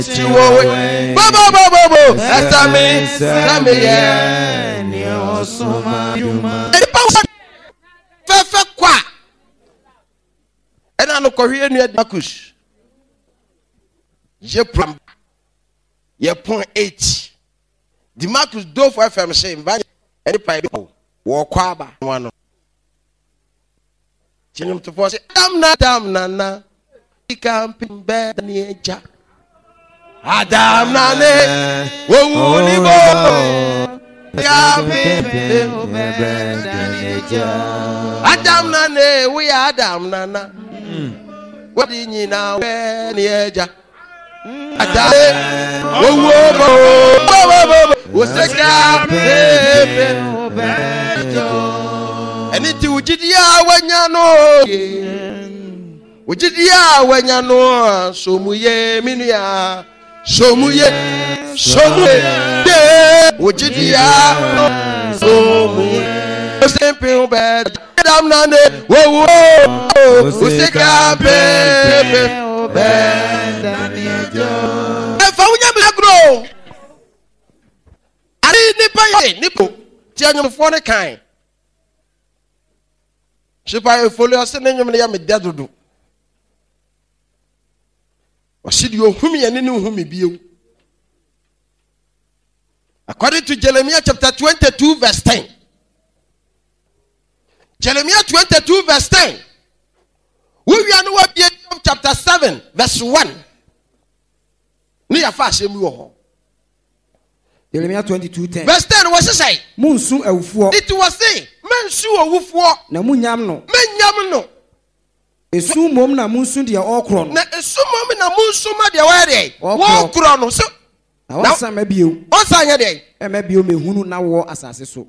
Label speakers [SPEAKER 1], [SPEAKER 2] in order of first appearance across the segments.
[SPEAKER 1] Bobo. Sami ye. Ni osuma yuma. Fefe kwa. Ena no kohwe enu Dakus. Je pram. Ye point 8. Dakus do for FM say mba eni pa bi wo kwa ba no. Chinyum to for say dam na. Camping bed ni eja. Adam na ne wo ni bo. Camping bed ni eja. Adam na ne we Adam na na. What do you now ni eja. Adam wo wo se camping bed. Eni ti ujidia wanya no. Ujidia wanya no somuye minua somuye de ujidia somuye sempre bed dam na ne wo useka bebe bed e fa unya blagro ari nipo ti anyomfo ne kan sipa e folio se ne nyom ne ya me dadodo. According to Jeremiah chapter 22 verse 10. Jeremiah 22 verse 10. We are now chapter 7 verse 1.
[SPEAKER 2] Jeremiah 22:10.
[SPEAKER 1] Verse 10 was to say.
[SPEAKER 2] Munsu awufuo.
[SPEAKER 1] It was say. Mensu awufuo.
[SPEAKER 2] Na munyam no.
[SPEAKER 1] Menyam no.
[SPEAKER 2] Esu mom na munsu de okro no.
[SPEAKER 1] Na esu mom na munsu ma de wa de. Wo okro no so.
[SPEAKER 2] Na wasa mabio.
[SPEAKER 1] Wasa nya de.
[SPEAKER 2] E mabio mehunu na wo asase so.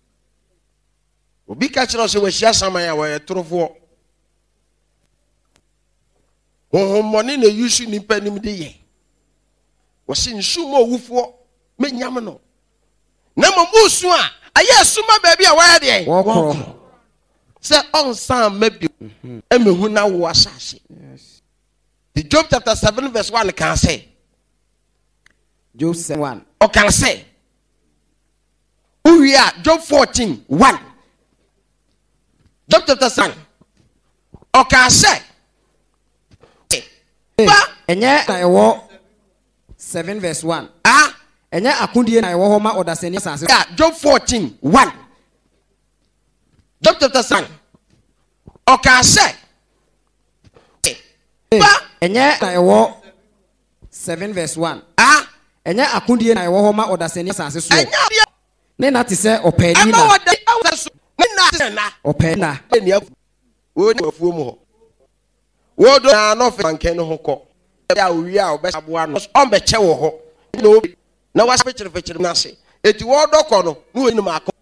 [SPEAKER 1] Obi ka kire so we hia saman ya wo etorofo. Honhomoni na yusu nipa nim de ye. Wo se nsu mo owufo menyam no. Na mo musu a aye suma ba bia wa de.
[SPEAKER 2] Wo okro.
[SPEAKER 1] Say on sam maybe emehu na wo asase. The Job chapter 7 verse 1 can say.
[SPEAKER 2] Job 7:1.
[SPEAKER 1] O can say. We are Job 14:1. Job chapter 7. O can say.
[SPEAKER 2] Enye na ewo 7 verse 1.
[SPEAKER 1] Ah,
[SPEAKER 2] enye akundie na ewo ho ma odaseni asase.
[SPEAKER 1] Job 14:1. Job chapter 7. O can say.
[SPEAKER 2] Enye na ewo 7 verse 1.
[SPEAKER 1] Ah,
[SPEAKER 2] enye akundie na ewo ho ma odaseni asase so. Ne na ti se opani na. Opani na.
[SPEAKER 1] Wo ni afuo mu ho. Wo do na no fe anken ho ko. Ya owi a obesabo no. On be che wo ho. Na wa fe kire na se. Eti wo do ko no, no ni ma